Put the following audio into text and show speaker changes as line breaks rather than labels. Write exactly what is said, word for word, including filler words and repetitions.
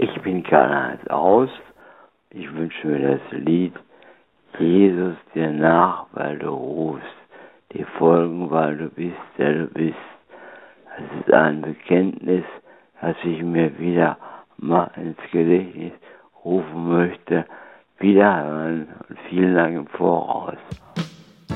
Ich bin Karl-Heinz Aust. Ich wünsche mir das Lied Jesus dir nach, weil du rufst, dir folgen, weil du bist, der du bist. Das ist ein Bekenntnis, das ich mir wieder mal ins Gedächtnis rufen möchte. Wiederhören und vielen Dank im Voraus.